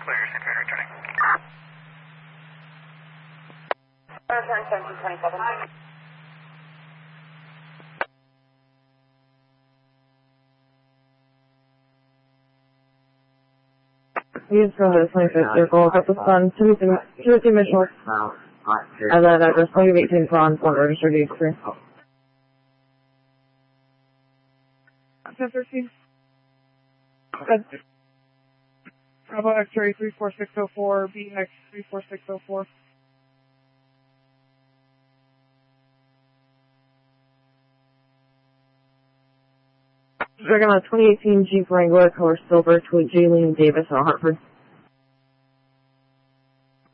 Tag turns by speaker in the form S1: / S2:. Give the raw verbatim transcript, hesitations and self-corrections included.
S1: Clear, your Saint Peter returning.
S2: Return seventeen twenty-seven.
S3: Use from the twenty-fifth circle, got the sun, two two Mitchell. And then address twenty eighteen Bronze, one registered use three.
S4: ten thirteen. Bravo X-ray three four six zero four, B X three four six zero four.
S3: Dragon on twenty eighteen Jeep Wrangler, color silver, to Jaylene Davis, on Hartford.